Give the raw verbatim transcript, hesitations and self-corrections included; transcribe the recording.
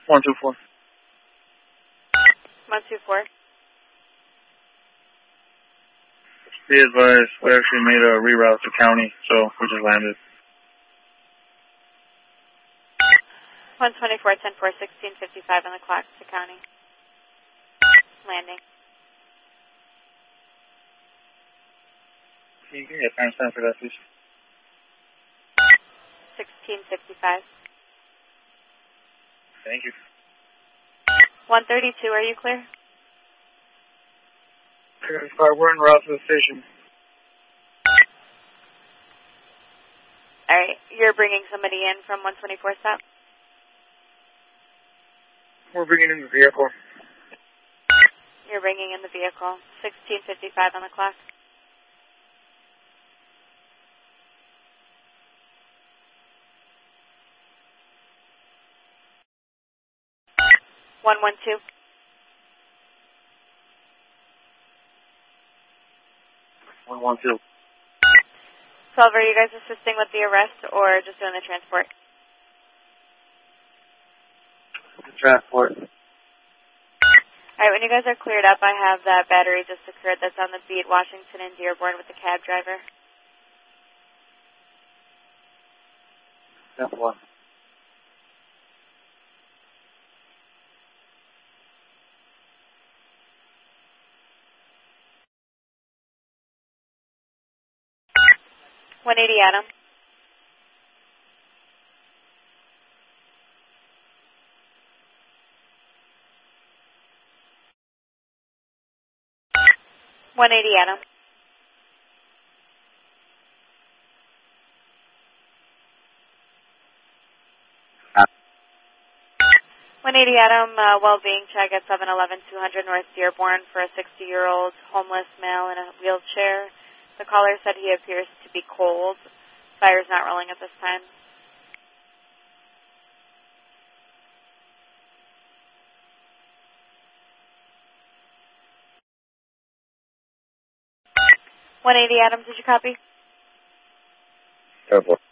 one two four. one two four. Be advised, we actually made a reroute to county, so we just landed. one twenty-four, ten four, sixteen fifty-five on the clock to county. Landing. Can you give me a timestamp for that, please? sixteen fifty-five. Thank you. one thirty-two, are you clear? We're en route to the station. Alright, you're bringing somebody in from one twenty-four stop? We're bringing in the vehicle. You're bringing in the vehicle. sixteen fifty-five on the clock. one one two. one one two. twelve, are you guys assisting with the arrest or just doing the transport? The transport. Alright, when you guys are cleared up, I have that battery just occurred that's on the beat, Washington and Dearborn with the cab driver. Step one. one eighty Adam. one eighty Adam. one eighty Adam, uh, well-being check at seven eleven two hundred North Dearborn for a sixty-year-old homeless male in a wheelchair. The caller said he appears to be cold. Fire's not rolling at this time. one eighty Adam, did you copy? Step one.